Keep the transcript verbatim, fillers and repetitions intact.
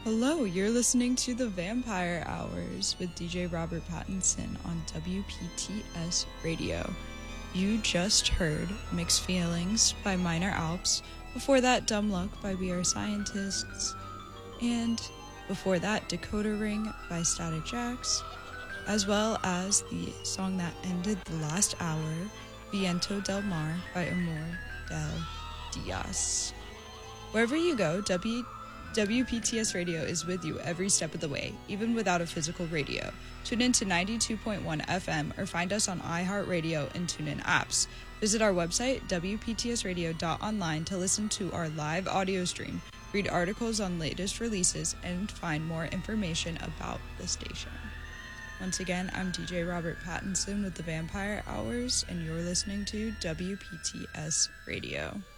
Hello, you're listening to the Vampire Hours with D J Robert Pattinson on W P T S Radio. You just heard Mixed Feelings by Minor Alps, before that Dumb Luck by We Are Scientists, and before that Dakota Ring by Static Jacks, as well as the song that ended the last hour, Viento del Mar by Amor del Dias. Wherever you go, W W P T S Radio is with you every step of the way, even without a physical radio. Tune in to ninety-two point one F M or find us on iHeartRadio and TuneIn apps. Visit our website, w p t s radio dot online, to listen to our live audio stream, read articles on latest releases, and find more information about the station. Once again, I'm D J Robert Pattinson with the Vampire Hours, and you're listening to W P T S Radio.